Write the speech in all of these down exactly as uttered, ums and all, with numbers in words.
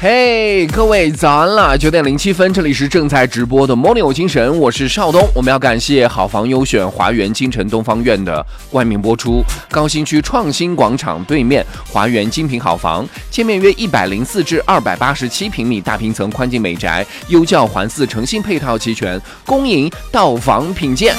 嘿、hey, 各位早安了，九点零七分，这里是正在直播的 Morning 有精神，我是邵东。我们要感谢好房优选华园京城东方院的冠名播出。高新区创新广场对面华园精品好房，建面约一百零四至二百八十七平米大平层宽进美宅，优教环四诚信配套齐全，恭迎到访品鉴。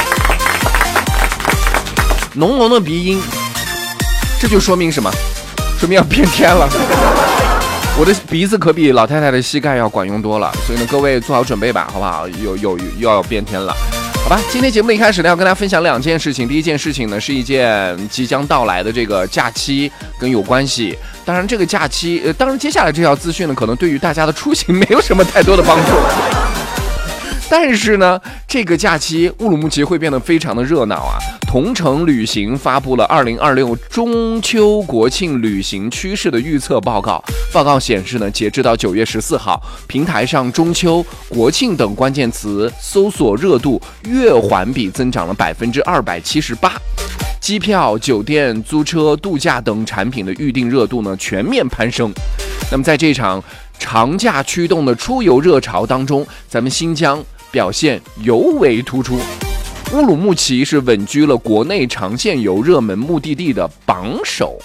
浓浓的鼻音，这就说明什么？说明要变天了。我的鼻子可比老太太的膝盖要管用多了，所以呢，各位做好准备吧，好不好？有有又要变天了，好吧？今天节目的一开始呢，要跟大家分享两件事情。第一件事情呢，是一件即将到来的这个假期跟有关系。当然，这个假期，呃，当然接下来这条资讯呢，可能对于大家的出行没有什么太多的帮助。但是呢，这个假期乌鲁木齐会变得非常的热闹啊！同程旅行发布了二零二六中秋国庆旅行趋势的预测报告。报告显示呢，截至到九月十四号，平台上中秋、国庆等关键词搜索热度月环比增长了百分之二百七十八。机票、酒店、租车、度假等产品的预订热度呢全面攀升。那么在这场长假驱动的出游热潮当中，咱们新疆表现尤为突出，乌鲁木齐是稳居了国内长线游热门目的地的榜首。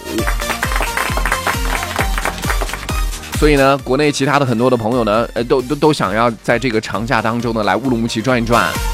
所以呢，国内其他的很多的朋友呢，呃，都都都想要在这个长假当中呢来乌鲁木齐转一转。